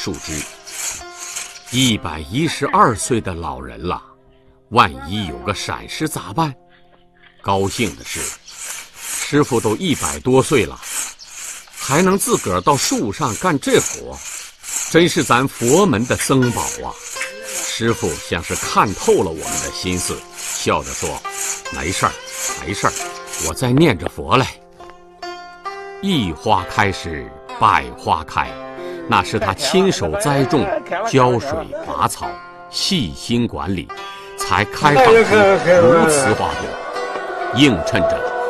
树枝。112岁的老人了，万一有个闪失咋办？高兴的是，师傅都100多岁了，还能自个儿到树上干这活，真是咱佛门的僧宝啊！师傅像是看透了我们的心思，笑着说：“没事儿，没事儿，我在念着佛嘞。”一花开时，百花开，那是他亲手栽种、浇水、拔草、细心管理，才开放出如此花朵，映衬着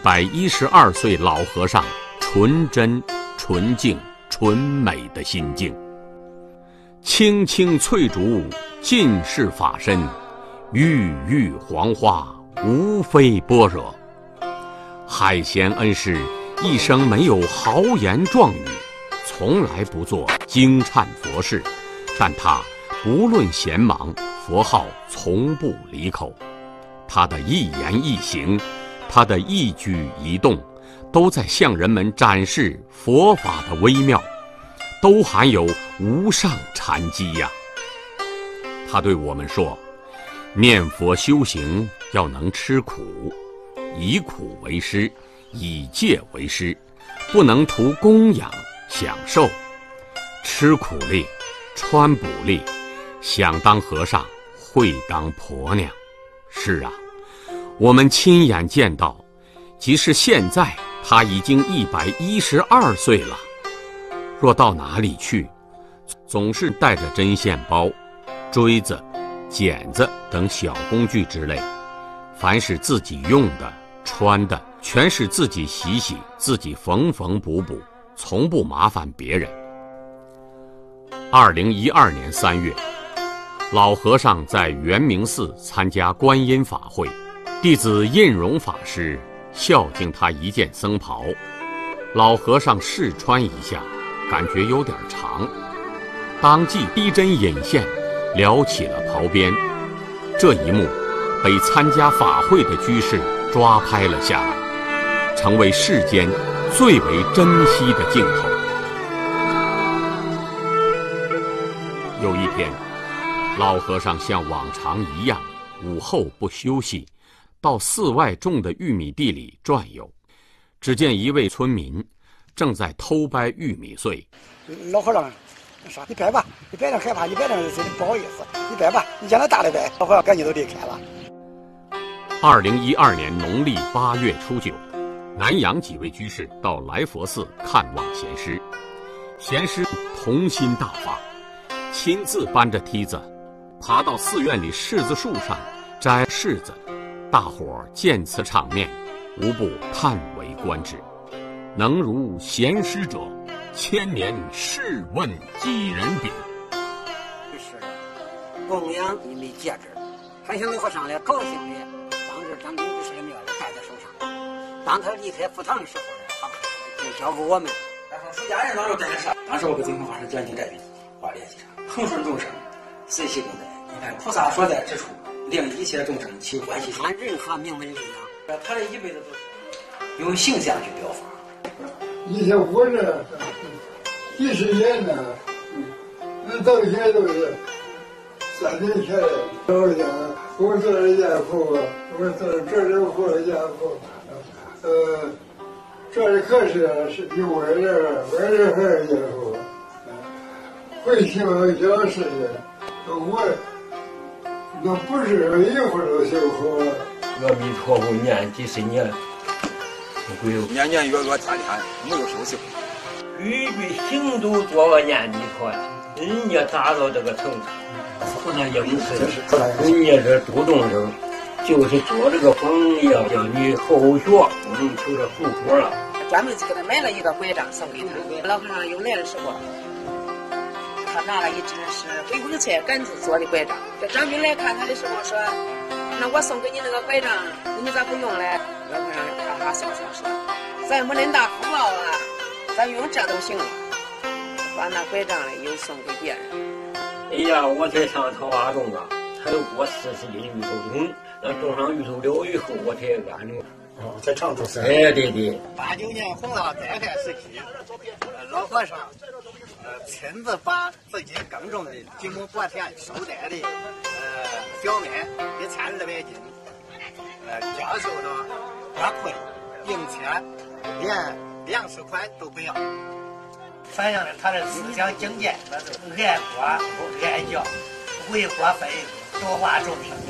112岁老和尚纯真、纯净、纯美的心境。青青翠竹尽是法身，郁郁黄花无非般若。海贤恩师一生没有豪言壮语，从来不做惊颤佛事，但他不论闲忙，佛号从不离口。他的一言一行，他的一举一动，都在向人们展示佛法的微妙，都含有无上禅机呀。他对我们说，念佛修行要能吃苦，以苦为师，以戒为师，不能图供养享受，吃苦力，穿补力，想当和尚会当婆娘。是啊，我们亲眼见到，即使现在他已经112岁了，若到哪里去，总是带着针线包、锥子、剪子等小工具之类，凡是自己用的、穿的，全是自己洗洗，自己缝缝补补，从不麻烦别人。2012年3月，老和尚在圆明寺参加观音法会，弟子印荣法师孝敬他一件僧袍，老和尚试穿一下，感觉有点长，当即逼针引线，撩起了袍边。这一幕被参加法会的居士抓拍了下来，成为世间最为珍惜的镜头。有一天，老和尚像往常一样，午后不休息，到寺外种的玉米地里转悠。只见一位村民正在偷掰玉米穗。 老和尚说：“你掰吧，你掰点害怕，你掰点不好意思，你掰吧，你将来大的掰。”老和尚赶紧都离开了。 2012年农历8月初9，南阳几位居士到来佛寺看望贤师，贤师童心大发，亲自搬着梯子爬到寺院里柿子树上摘柿子。大伙儿见此场面，无不叹为观止。能如贤师者，千年试问几人比？ 是供养玉米戒指，还向老和尚来高兴的，当时张兵居士也没有戴在手上。当他离开佛堂的时候呢，他就交给我们。 然后出家人当时戴的啥？当时我给净空法师讲经这边画联系上，恒顺众生，随喜共在。你看菩萨所在之处，令一切众生起欢喜心。 他任何名门力量， 他这一辈子都是用形象去表法。 以前我这几十年呢，那到现在都是3年前的。我讲，我做了家父，我做了这人活家父，这里可是比我这还是家父，会修小事的，我那不是一会儿都修好。 阿弥陀佛念几十年。 年年月月天天没有休息， 句句行都做个念弥陀，人家达到这个程度，不能应试，人家是主动生，就是做这个榜样，叫你后学能求着福果了。 专门给他买了一个拐杖送给他，老和尚又来的时候，他拿了一只是回光菜杆子做的拐杖。这张兵来看他的时候说：“那我送给你那个拐杖，你咋不用嘞？”老和尚哈哈笑笑说：“咱没恁大福报啊，咱用这都行了。”把那拐杖嘞又送给别人。 哎呀，我才上桃花种啊，才有过40斤芋头种，那种上芋头了以后，我才安住。 在长春。 哎，对对。 89年红了灾害时期，老和尚亲自把自己耕种的几亩薄田收带的小麦1200斤，交收到国库里，并且连粮食款都不要。 反映了他的思想境界，那就是爱国爱教，为国分多花重地。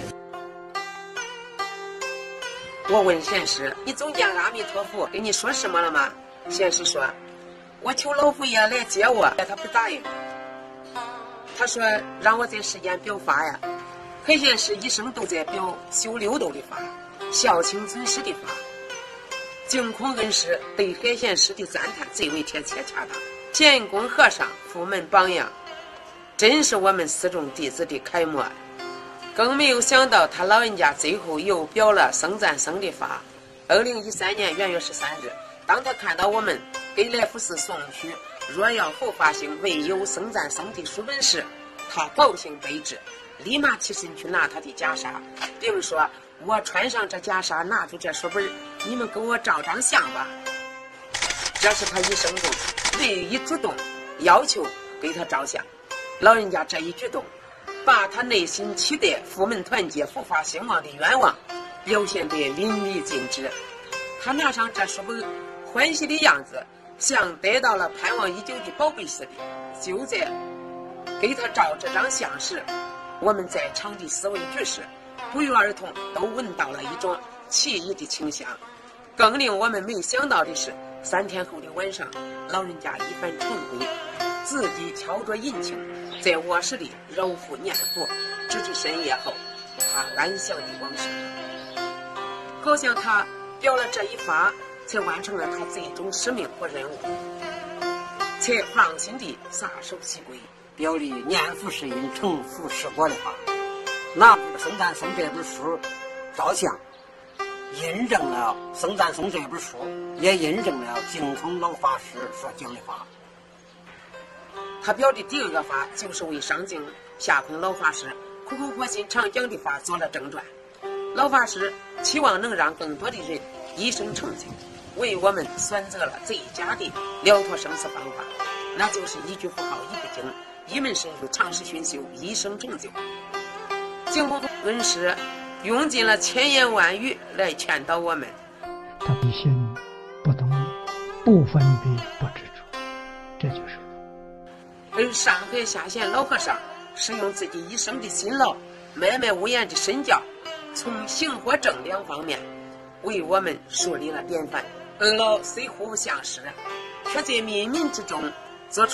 我问贤师：“你总见阿弥陀佛跟你说什么了吗？”贤师说：“我求老佛爷来接我，他不答应。他说让我在世间表法呀。海贤师一生都在表修六斗的法，孝亲尊师的法。净空恩师对海贤师的赞叹最为贴切恰当。乾坤和尚佛门榜样，真是我们四众弟子的楷模。更没有想到他老人家最后又表了僧赞僧的法。2013年元月13日，当他看到我们给来福寺送去若要后发行唯有僧赞僧的书本时，他高兴悲至，立马起身去拿他的袈裟，并说：“我穿上这袈裟，拿出这书本，你们给我照张相吧。”这是他一生中唯一主动要求给他照相。老人家这一举动，把他内心期待佛门团结、佛法兴旺的愿望表现得淋漓尽致。他拿上这书本，欢喜的样子像得到了盼望已久的宝贝似的。就在给他照这张相时，我们在场的四位居士不约而同都闻到了一种奇异的清香。更令我们没想到的是，3天后的晚上，老人家一番晨归，自己敲着引磬，在卧室里揉腹念佛，直至深夜后，他安详的往生。好像他表了这一法，才完成了他最终使命和任务，才放心地撒手西归， 表里念佛是因，成佛是果的法。拿《僧赞僧》这本书照相，印证了《僧赞僧》这本书，也印证了净空老法师所讲的法。 他表的第二个法，就是为上净下空老法师苦口婆心常讲的法做了正传。老法师期望能让更多的人一生成就，为我们选择了最佳的了脱生死方法，那就是一句佛号一部经，一门深入，长时熏修，一生成就。净空恩师用尽了千言万语来劝导我们。 他不信不懂，不分别不执着，这就是佛。 而上海下县老和尚是用自己一生的辛劳，默默无言的身教，从行和正两方面为我们树立了典范。二老虽互不相识，却在冥冥之中